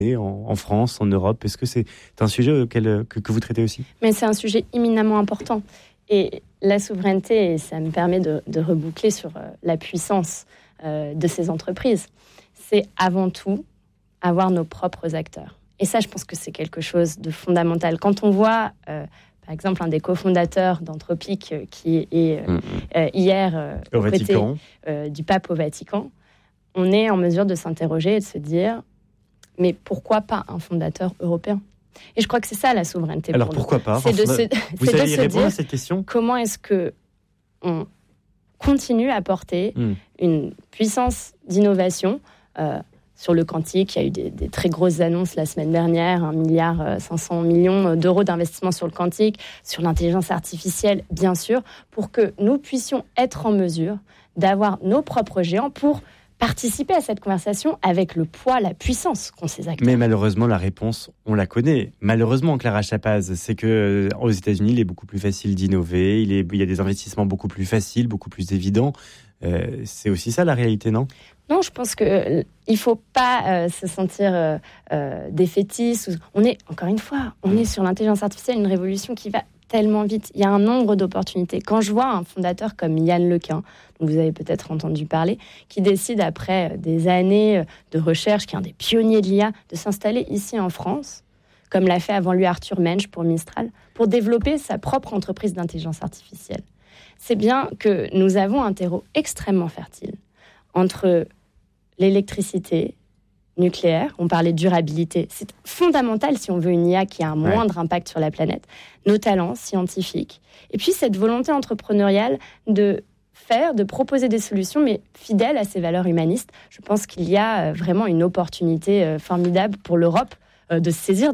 en France, en Europe? Est-ce que c'est un sujet que vous traitez aussi? Mais c'est un sujet éminemment important. Et la souveraineté, ça me permet de reboucler sur la puissance de ces entreprises. C'est avant tout avoir nos propres acteurs. Et ça, je pense que c'est quelque chose de fondamental. Quand on voit, par exemple, un des cofondateurs d'Anthropic qui est hier aux côtés du pape au Vatican, on est en mesure de s'interroger et de se dire, mais pourquoi pas un fondateur européen ? Et je crois que c'est ça la souveraineté. Alors pourquoi pas? Vous savez répondre à cette question? Comment est-ce qu'on continue à porter une puissance d'innovation sur le quantique? Il y a eu des très grosses annonces la semaine dernière, 1,5 milliard d'euros d'investissement sur le quantique, sur l'intelligence artificielle, bien sûr, pour que nous puissions être en mesure d'avoir nos propres géants pour participer à cette conversation avec le poids, la puissance qu'ont ces acteurs. Mais malheureusement, la réponse, on la connaît. Malheureusement, Clara Chapaz, c'est que aux États-Unis, il est beaucoup plus facile d'innover. Il y a des investissements beaucoup plus faciles, beaucoup plus évidents. C'est aussi ça la réalité, non ? Non, je pense qu'il ne faut pas se sentir défaitiste. On est sur l'intelligence artificielle, une révolution qui va tellement vite. Il y a un nombre d'opportunités. Quand je vois un fondateur comme Yann Lequin, dont vous avez peut-être entendu parler, qui décide après des années de recherche, qui est un des pionniers de l'IA, de s'installer ici en France, comme l'a fait avant lui Arthur Mensch pour Mistral, pour développer sa propre entreprise d'intelligence artificielle. C'est bien que nous avons un terreau extrêmement fertile entre l'électricité nucléaire, on parlait de durabilité, c'est fondamental si on veut une IA qui a un moindre impact sur la planète, nos talents scientifiques, et puis cette volonté entrepreneuriale de proposer des solutions, mais fidèles à ses valeurs humanistes. Je pense qu'il y a vraiment une opportunité formidable pour l'Europe de se saisir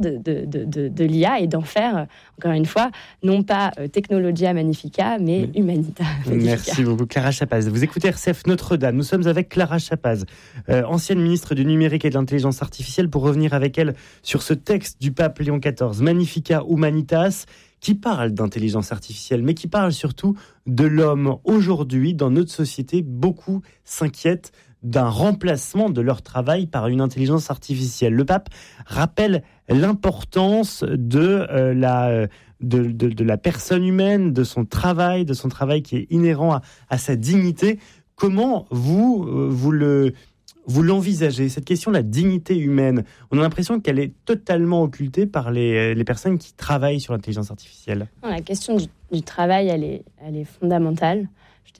de l'IA et d'en faire, encore une fois, non pas Technologia Magnifica, mais Humanita Magnifica. Merci beaucoup, Clara Chapaz. Vous écoutez RCF Notre-Dame. Nous sommes avec Clara Chapaz, ancienne ministre du numérique et de l'intelligence artificielle, pour revenir avec elle sur ce texte du pape Léon XIV, Magnifica Humanitas, qui parle d'intelligence artificielle, mais qui parle surtout de l'homme. Aujourd'hui, dans notre société, beaucoup s'inquiètent d'un remplacement de leur travail par une intelligence artificielle. Le pape rappelle l'importance de la personne humaine, de son travail qui est inhérent à sa dignité. Comment vous l'envisagez, cette question de la dignité humaine? On a l'impression qu'elle est totalement occultée par les personnes qui travaillent sur l'intelligence artificielle. Non, la question du travail, elle est fondamentale.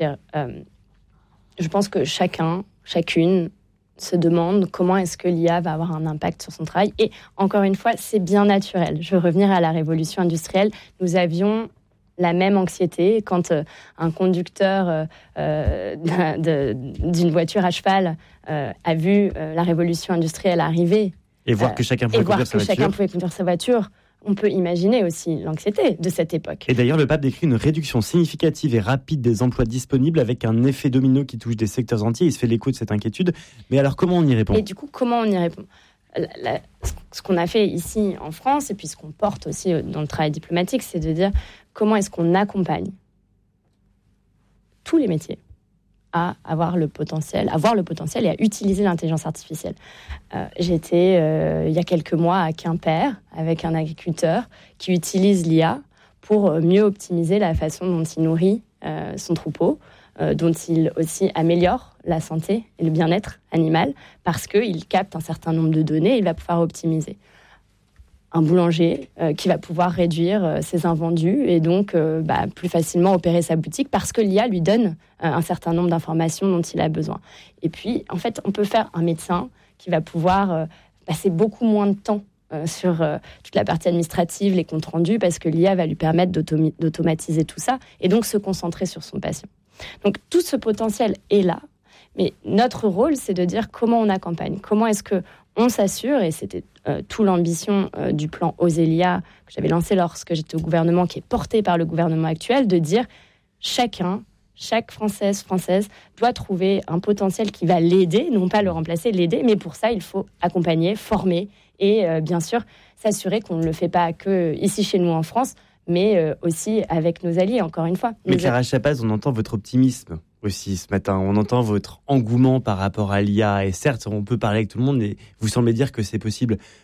Je pense que chacune se demande comment est-ce que l'IA va avoir un impact sur son travail. Et encore une fois, c'est bien naturel. Je veux revenir à la révolution industrielle. Nous avions la même anxiété quand un conducteur d'une voiture à cheval a vu la révolution industrielle arriver. Et voir que chacun pouvait conduire sa voiture. On peut imaginer aussi l'anxiété de cette époque. Et d'ailleurs, le pape décrit une réduction significative et rapide des emplois disponibles avec un effet domino qui touche des secteurs entiers. Il se fait l'écho de cette inquiétude. Mais alors, comment on y répond ? Et du coup, comment on y répond ? Ce qu'on a fait ici en France, et puis ce qu'on porte aussi dans le travail diplomatique, c'est de dire comment est-ce qu'on accompagne tous les métiers à avoir le potentiel et à utiliser l'intelligence artificielle. J'étais il y a quelques mois à Quimper avec un agriculteur qui utilise l'IA pour mieux optimiser la façon dont il nourrit son troupeau, dont il aussi améliore la santé et le bien-être animal parce qu'il capte un certain nombre de données et il va pouvoir optimiser. Un boulanger qui va pouvoir réduire ses invendus et donc plus facilement opérer sa boutique parce que l'IA lui donne un certain nombre d'informations dont il a besoin. Et puis, en fait, on peut faire un médecin qui va pouvoir passer beaucoup moins de temps sur toute la partie administrative, les comptes rendus, parce que l'IA va lui permettre d'automatiser tout ça et donc se concentrer sur son patient. Donc, tout ce potentiel est là, mais notre rôle, c'est de dire comment on accompagne, comment est-ce qu'on s'assure, et c'était tout l'ambition du plan Osélia que j'avais lancé lorsque j'étais au gouvernement, qui est porté par le gouvernement actuel, de dire chaque Française doit trouver un potentiel qui va l'aider, non pas le remplacer, l'aider, mais pour ça, il faut accompagner, former et bien sûr s'assurer qu'on ne le fait pas que ici chez nous en France, mais aussi avec nos alliés, encore une fois. Mais Clara Chapaz, on entend votre optimisme aussi ce matin, on entend votre engouement par rapport à l'IA, et certes, on peut parler avec tout le monde, mais vous semblez dire que c'est possible